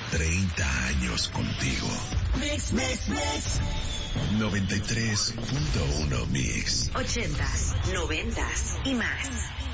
30 años contigo. Mix. 93.1 Mix. 80s, 90s y más.